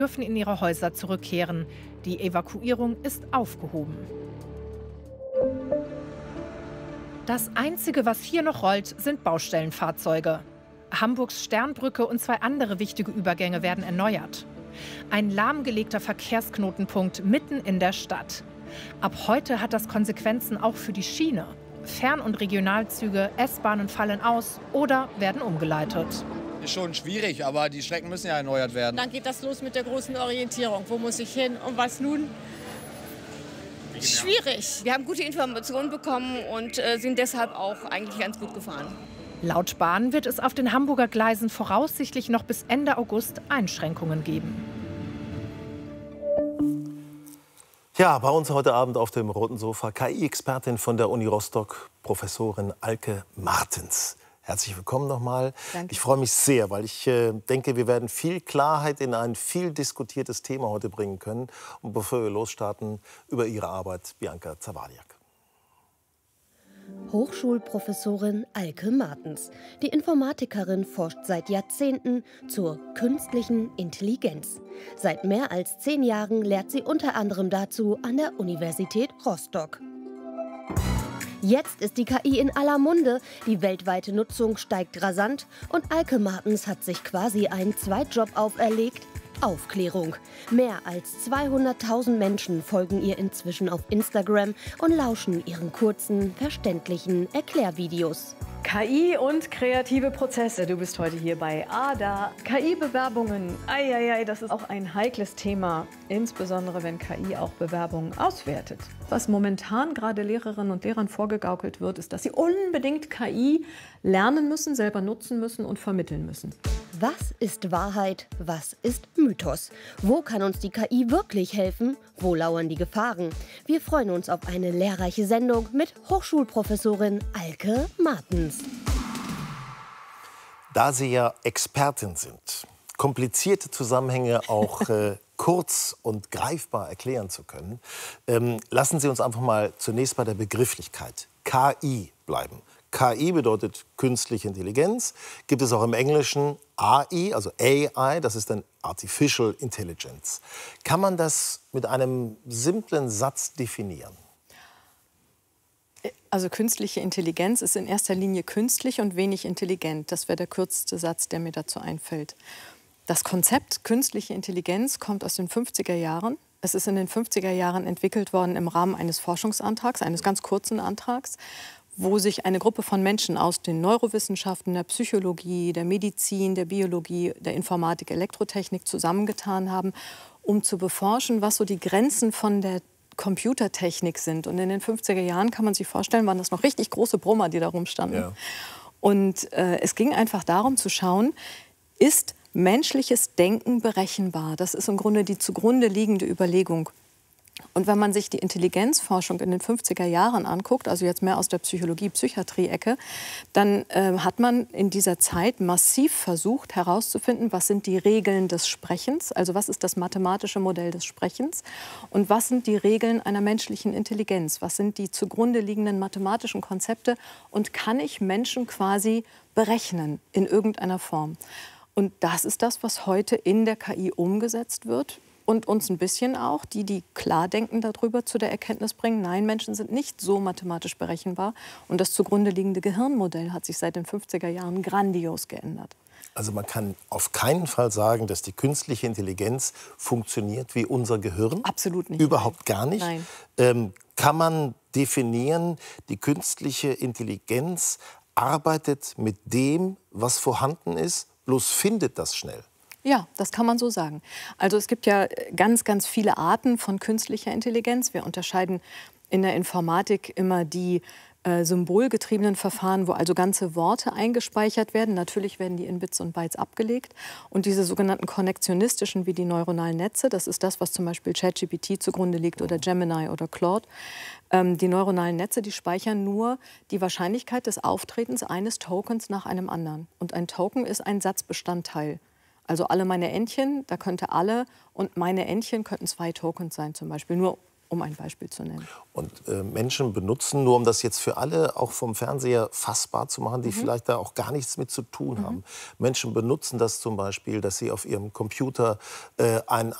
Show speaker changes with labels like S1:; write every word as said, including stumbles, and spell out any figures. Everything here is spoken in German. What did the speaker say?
S1: dürfen in ihre Häuser zurückkehren. Die Evakuierung ist aufgehoben. Das Einzige, was hier noch rollt, sind Baustellenfahrzeuge. Hamburgs Sternbrücke und zwei andere wichtige Übergänge werden erneuert. Ein lahmgelegter Verkehrsknotenpunkt mitten in der Stadt. Ab heute hat das Konsequenzen auch für die Schiene. Fern- und Regionalzüge, S-Bahnen fallen aus oder werden umgeleitet.
S2: Ist schon schwierig, aber die Strecken müssen ja erneuert werden.
S3: Dann geht das los mit der großen Orientierung. Wo muss ich hin und was nun? Schwierig. Wir haben gute Informationen bekommen und äh, sind deshalb auch eigentlich ganz gut gefahren.
S1: Laut Bahn wird es auf den Hamburger Gleisen voraussichtlich noch bis Ende August Einschränkungen geben.
S4: Ja, bei uns heute Abend auf dem roten Sofa K I-Expertin von der Uni Rostock, Professorin Alke Martens. Herzlich willkommen nochmal. Ich freue mich sehr, weil ich äh, denke, wir werden viel Klarheit in ein viel diskutiertes Thema heute bringen können. Und bevor wir losstarten, über Ihre Arbeit, Bianca Zawadiak.
S5: Hochschulprofessorin Alke Martens. Die Informatikerin forscht seit Jahrzehnten zur künstlichen Intelligenz. Seit mehr als zehn Jahren lehrt sie unter anderem dazu an der Universität Rostock. Jetzt ist die K I in aller Munde, die weltweite Nutzung steigt rasant und Alke Martens hat sich quasi einen Zweitjob auferlegt: Aufklärung. Mehr als zweihunderttausend Menschen folgen ihr inzwischen auf Instagram und lauschen ihren kurzen, verständlichen Erklärvideos.
S6: K I und kreative Prozesse. Du bist heute hier bei A D A. K I-Bewerbungen. Eieiei, das ist auch ein heikles Thema. Insbesondere, wenn K I auch Bewerbungen auswertet. Was momentan gerade Lehrerinnen und Lehrern vorgegaukelt wird, ist, dass sie unbedingt K I lernen müssen, selber nutzen müssen und vermitteln müssen.
S5: Was ist Wahrheit? Was ist Mythos? Wo kann uns die K I wirklich helfen? Wo lauern die Gefahren? Wir freuen uns auf eine lehrreiche Sendung mit Hochschulprofessorin Alke Martens.
S4: Da Sie ja Expertin sind, komplizierte Zusammenhänge auch äh, kurz und greifbar erklären zu können, ähm, lassen Sie uns einfach mal zunächst bei der Begrifflichkeit K I bleiben. K I bedeutet künstliche Intelligenz, gibt es auch im Englischen A I, also A I, das ist dann Artificial Intelligence. Kann man das mit einem simplen Satz definieren?
S6: Also künstliche Intelligenz ist in erster Linie künstlich und wenig intelligent. Das wäre der kürzeste Satz, der mir dazu einfällt. Das Konzept künstliche Intelligenz kommt aus den fünfziger Jahren. Es ist in den fünfziger Jahren entwickelt worden im Rahmen eines Forschungsantrags, eines ganz kurzen Antrags, wo sich eine Gruppe von Menschen aus den Neurowissenschaften, der Psychologie, der Medizin, der Biologie, der Informatik, Elektrotechnik zusammengetan haben, um zu beforschen, was so die Grenzen von der Computertechnik sind. Und in den fünfziger Jahren, kann man sich vorstellen, waren das noch richtig große Brummer, die da rumstanden. Ja. Und äh, es ging einfach darum zu schauen, ist menschliches Denken berechenbar? Das ist im Grunde die zugrunde liegende Überlegung. Und wenn man sich die Intelligenzforschung in den fünfziger Jahren anguckt, also jetzt mehr aus der Psychologie-Psychiatrie-Ecke, dann äh, hat man in dieser Zeit massiv versucht herauszufinden, was sind die Regeln des Sprechens, also was ist das mathematische Modell des Sprechens und was sind die Regeln einer menschlichen Intelligenz, was sind die zugrunde liegenden mathematischen Konzepte und kann ich Menschen quasi berechnen in irgendeiner Form. Und das ist das, was heute in der K I umgesetzt wird. Und uns ein bisschen auch, die, die klar denken, darüber zu der Erkenntnis bringen, nein, Menschen sind nicht so mathematisch berechenbar. Und das zugrunde liegende Gehirnmodell hat sich seit den fünfziger Jahren grandios geändert.
S4: Also man kann auf keinen Fall sagen, dass die künstliche Intelligenz funktioniert wie unser Gehirn.
S6: Absolut nicht.
S4: Überhaupt gar nicht.
S6: Nein.
S4: Ähm, kann man definieren, die künstliche Intelligenz arbeitet mit dem, was vorhanden ist, bloß findet das schnell?
S6: Ja, das kann man so sagen. Also es gibt ja ganz, ganz viele Arten von künstlicher Intelligenz. Wir unterscheiden in der Informatik immer die äh, symbolgetriebenen Verfahren, wo also ganze Worte eingespeichert werden. Natürlich werden die in Bits und Bytes abgelegt. Und diese sogenannten konnektionistischen, wie die neuronalen Netze, das ist das, was zum Beispiel ChatGPT zugrunde liegt oder Gemini oder Claude. Ähm, die neuronalen Netze, die speichern nur die Wahrscheinlichkeit des Auftretens eines Tokens nach einem anderen. Und ein Token ist ein Satzbestandteil. Also alle meine Entchen, da könnte alle und meine Entchen könnten zwei Tokens sein zum Beispiel. Nur um ein Beispiel zu nennen.
S4: Und äh, Menschen benutzen, nur um das jetzt für alle auch vom Fernseher fassbar zu machen, die mhm. vielleicht da auch gar nichts mit zu tun mhm. haben. Menschen benutzen das zum Beispiel, dass sie auf ihrem Computer äh, ein